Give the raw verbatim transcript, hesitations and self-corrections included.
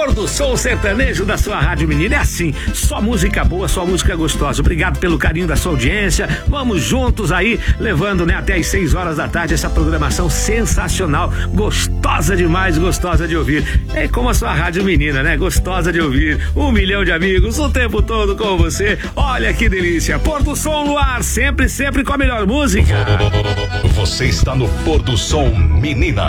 Pôr do Sol Sertanejo da sua Rádio Menina. É assim, só música boa, só música gostosa. Obrigado pelo carinho da sua audiência. Vamos juntos aí, levando, né, até as seis horas da tarde essa programação sensacional, gostosa demais, gostosa de ouvir. É como a sua Rádio Menina, né? Gostosa de ouvir. Um milhão de amigos o tempo todo com você. Olha que delícia. Pôr do Sol no ar, sempre, sempre com a melhor música. Você está no Pôr do Sol Menina.